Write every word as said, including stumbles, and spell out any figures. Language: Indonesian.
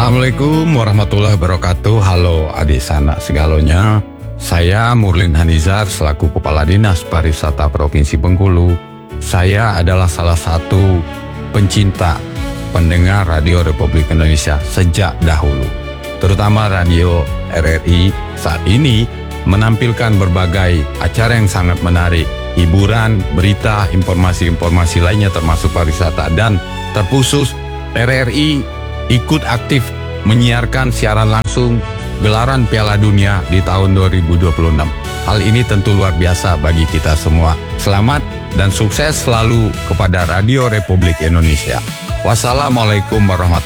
Assalamualaikum warahmatullahi wabarakatuh. Halo adik sana segalanya. Saya Murlin Hanizar selaku Kepala Dinas Pariwisata Provinsi Bengkulu. Saya adalah salah satu pencinta pendengar Radio Republik Indonesia sejak dahulu. Terutama Radio R R I saat ini menampilkan berbagai acara yang sangat menarik. Hiburan, berita, informasi-informasi lainnya termasuk pariwisata, dan terkhusus R R I ikut aktif menyiarkan siaran langsung gelaran Piala Dunia di tahun dua ribu dua puluh enam. Hal ini tentu luar biasa bagi kita semua. Selamat dan sukses selalu kepada Radio Republik Indonesia. Wassalamualaikum warahmatullahi wabarakatuh.